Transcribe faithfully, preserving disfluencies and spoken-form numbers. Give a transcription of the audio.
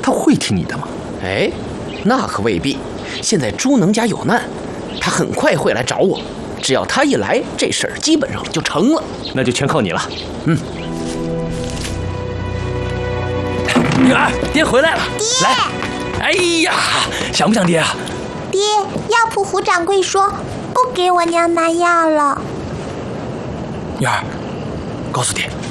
他会听你的吗？ 哎，那可未必。现在朱能家有难，他很快会来找我。只要他一来，这事儿基本上就成了。 那就全靠你了。 嗯。 女儿，爹回来了。 爹， 来。哎呀，想不想爹啊？ 爹，药铺胡掌柜说不给我娘拿药了。 女儿，告诉爹，